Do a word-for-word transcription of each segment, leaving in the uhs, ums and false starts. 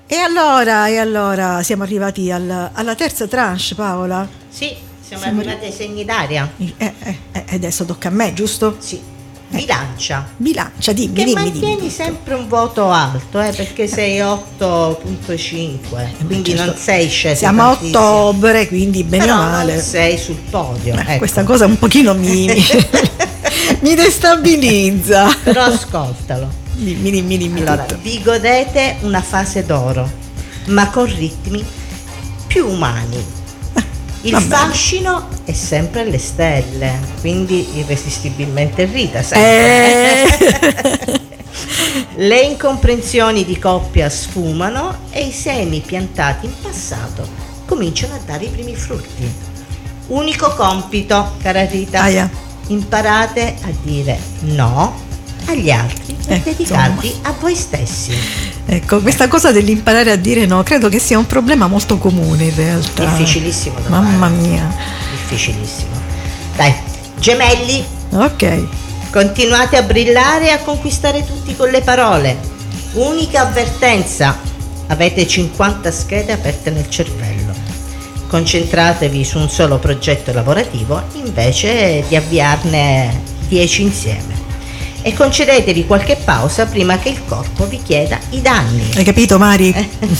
E allora, e allora siamo arrivati al, alla terza tranche, Paola? Sì, siamo, Siamo arrivati ai segni d'aria. Eh, eh, eh, adesso tocca a me, giusto? Sì. Bilancia. Bilancia, dimmi, Che dimmi, mantieni dimmi. sempre un voto alto, eh, perché sei otto virgola cinque, quindi certo. non sei sceso Siamo a tantissimo. ottobre, quindi bene Però o male. non sei sul podio. Eh, ecco. Questa cosa un pochino mi, mi destabilizza. Però ascoltalo. Dimmi, dimmi, dimmi Allora, tutto. vi godete una fase d'oro, ma con ritmi più umani. Il Va bene. fascino è sempre alle stelle, quindi irresistibilmente Rita, sempre. Eh. Le incomprensioni di coppia sfumano e i semi piantati in passato cominciano a dare i primi frutti. Unico compito, cara Rita, Aia. imparate a dire no agli altri per Eh, dedicarvi insomma. a voi stessi. Ecco, questa cosa dell'imparare a dire no, credo che sia un problema molto comune in realtà. Difficilissimo da Mamma fare. mia. Difficilissimo. Dai, gemelli, Ok. continuate a brillare e a conquistare tutti con le parole. Unica avvertenza: avete cinquanta schede aperte nel cervello. Concentratevi su un solo progetto lavorativo invece di avviarne dieci insieme. E concedetevi qualche pausa prima che il corpo vi chieda i danni. Hai capito, Mari?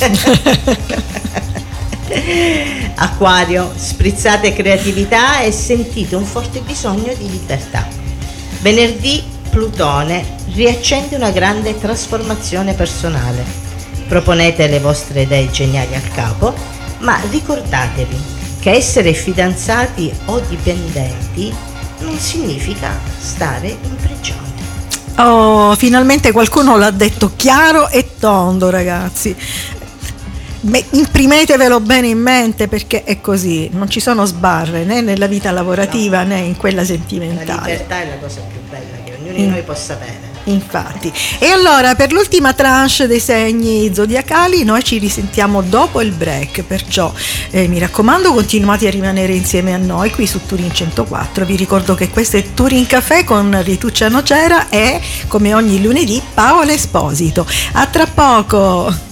Acquario, sprizzate creatività e sentite un forte bisogno di libertà. Venerdì, Plutone riaccende una grande trasformazione personale. Proponete le vostre idee geniali al capo, ma ricordatevi che essere fidanzati o dipendenti non significa stare in prigione. Oh, finalmente qualcuno l'ha detto chiaro e tondo, ragazzi. Beh, imprimetevelo bene in mente, perché è così, non ci sono sbarre né nella vita lavorativa No. né in quella La sentimentale. libertà è la cosa più bella che ognuno di Mm. noi possa avere. Infatti. E allora, per l'ultima tranche dei segni zodiacali noi ci risentiamo dopo il break, perciò eh, mi raccomando, continuate a rimanere insieme a noi qui su Turin centoquattro. Vi ricordo che questo è Turin Café con Rituccia Nocera e, come ogni lunedì, Paola Esposito. A tra poco.